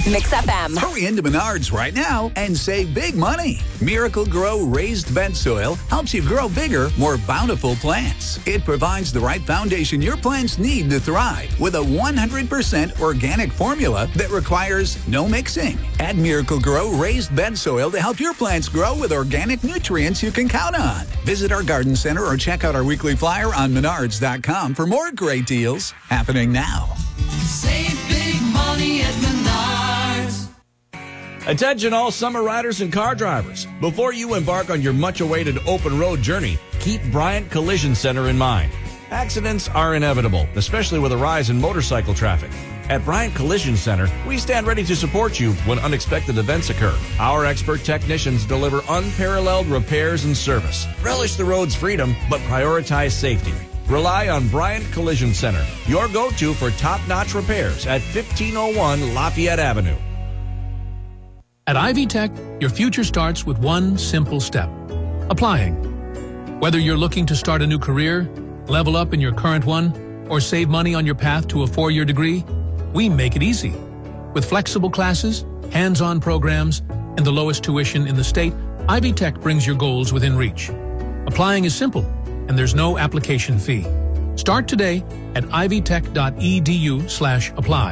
Mix FM. Hurry into Menards right now and save big money. Miracle Grow raised bed soil helps you grow bigger, more bountiful plants. It provides the right foundation your plants need to thrive with a 100% organic formula that requires no mixing. Add Miracle Grow raised bed soil to help your plants grow with organic nutrients you can count on. Visit our garden center or check out our weekly flyer on menards.com for more great deals happening now. Save big money at Menards. Attention all summer riders and car drivers. Before you embark on your much-awaited open road journey, keep Bryant Collision Center in mind. Accidents are inevitable, especially with a rise in motorcycle traffic. At Bryant Collision Center, we stand ready to support you when unexpected events occur. Our expert technicians deliver unparalleled repairs and service. Relish the road's freedom, but prioritize safety. Rely on Bryant Collision Center, your go-to for top-notch repairs at 1501 Lafayette Avenue. At Ivy Tech, your future starts with one simple step: applying. Whether you're looking to start a new career, level up in your current one, or save money on your path to a 4-year degree, we make it easy. With flexible classes, hands-on programs, and the lowest tuition in the state, Ivy Tech brings your goals within reach. Applying is simple, and there's no application fee. Start today at ivytech.edu/apply.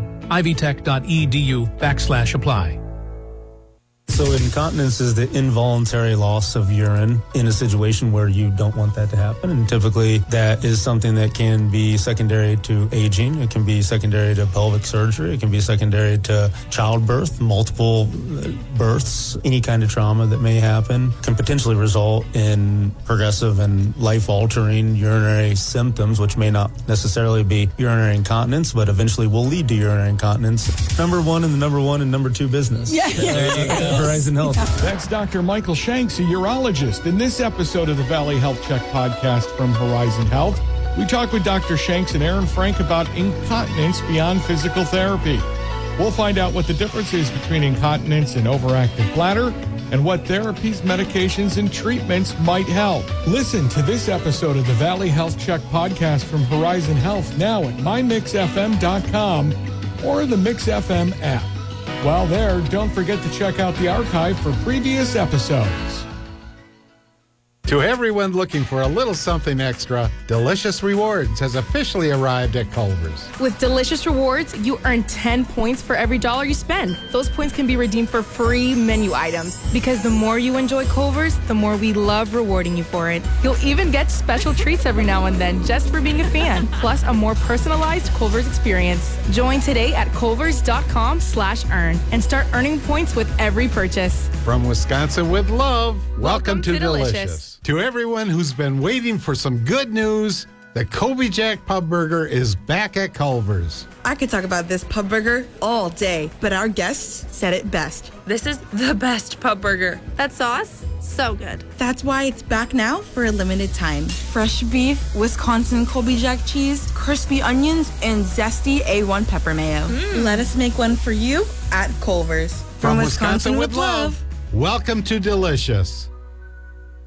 ivytech.edu/apply. So incontinence is the involuntary loss of urine in a situation where you don't want that to happen. And typically that is something that can be secondary to aging. It can be secondary to pelvic surgery. It can be secondary to childbirth, multiple births. Any kind of trauma that may happen can potentially result in progressive and life-altering urinary symptoms, which may not necessarily be urinary incontinence, but eventually will lead to urinary incontinence. Number one in the number one and number two business. Horizon Health. That's Dr. Michael Shanks, a urologist. In this episode of the Valley Health Check podcast from Horizon Health, we talk with Dr. Shanks and Aaron Frank about incontinence beyond physical therapy. We'll find out what the difference is between incontinence and overactive bladder and what therapies, medications, and treatments might help. Listen to this episode of the Valley Health Check podcast from Horizon Health now at mymixfm.com or the Mix FM app. While there, don't forget to check out the archive for previous episodes. To everyone looking for a little something extra, Delicious Rewards has officially arrived at Culver's. With Delicious Rewards, you earn 10 points for every $1 you spend. Those points can be redeemed for free menu items. Because the more you enjoy Culver's, the more we love rewarding you for it. You'll even get special treats every now and then just for being a fan. Plus a more personalized Culver's experience. Join today at culvers.com/earn and start earning points with every purchase. From Wisconsin with love, welcome to Delicious. Delicious. To everyone who's been waiting for some good news, the Kobe Jack Pub Burger is back at Culver's. I could talk about this pub burger all day, but our guests said it best. This is the best pub burger. That sauce, so good. That's why it's back now for a limited time. Fresh beef, Wisconsin Kobe Jack cheese, crispy onions, and zesty A1 pepper mayo. Let us make one for you at Culver's. From Wisconsin with love, welcome to Delicious.